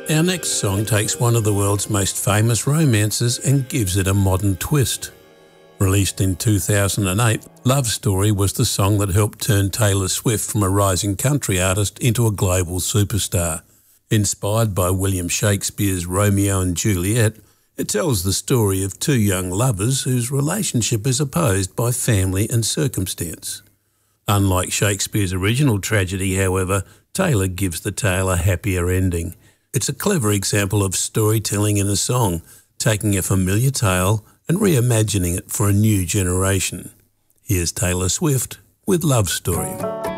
Our next song takes one of the world's most famous romances and gives it a modern twist. Released in 2008, Love Story was the song that helped turn Taylor Swift from a rising country artist into a global superstar. Inspired by William Shakespeare's Romeo and Juliet, it tells the story of two young lovers whose relationship is opposed by family and circumstance. Unlike Shakespeare's original tragedy, however, Taylor gives the tale a happier ending. It's a clever example of storytelling in a song, taking a familiar tale and reimagining it for a new generation. Here's Taylor Swift with Love Story.